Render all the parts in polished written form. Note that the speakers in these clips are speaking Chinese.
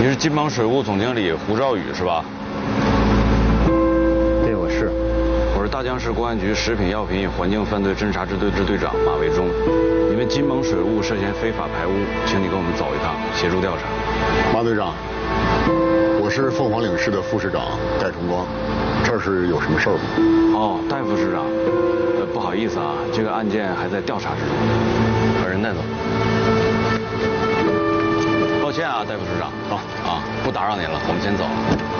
是金盟水务总经理胡兆宇是吧？ 对，我是。 我是大江市公安局食品药品与环境犯罪侦查支队支队长马维忠。因为金盟水务涉嫌非法排污，请你跟我们走一趟，协助调查。 马队长，我是凤凰岭市的副市长戴崇光，这是有什么事儿吗？ 哦，戴副市长，不好意思啊，这个案件还在调查之中，把人带走。抱歉啊，戴副市长。不打扰您了，我们先走。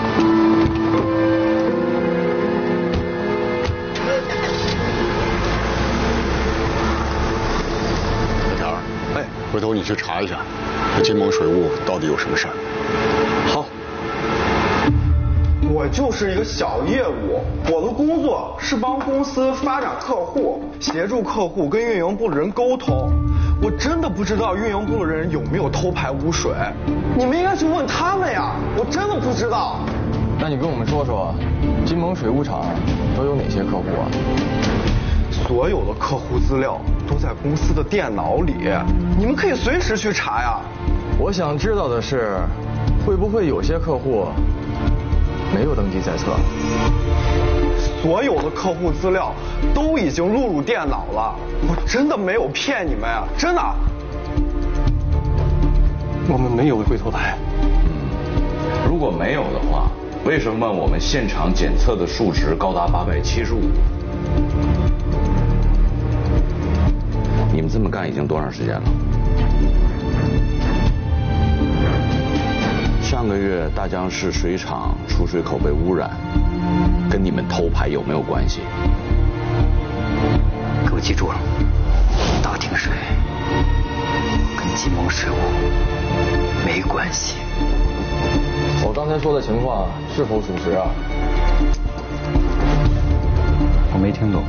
小田儿，回头你去查一下，这金盟水务到底有什么事儿。 好。 我就是一个小业务，我的工作是帮公司发展客户，协助客户跟运营部的人沟通。我真的不知道运营部的人有没有偷排污水，你们应该去问他们呀，我真的不知道。 那你跟我们说说，金盟水务厂都有哪些客户啊？ 所有的客户资料都在公司的电脑里，你们可以随时去查呀。 我想知道的是，会不会有些客户没有登记在册？ 所有的客户资料都已经录入电脑了，我真的没有骗你们呀，真的。 我们没有回头牌。 如果没有的话，为什么我们现场检测的数值高达875？你们这么干已经多长时间了？上个月大江市水厂出水口被污染，跟你们偷排有没有关系？ 给我记住了，大厅水跟金盟水务没关系。 我刚才说的情况是否属实啊？ 我没听懂。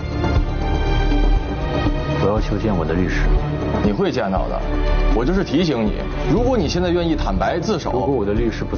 我要求见我的律师。 你会见到的。我就是提醒你，如果你现在愿意坦白自首， 如果我的律师不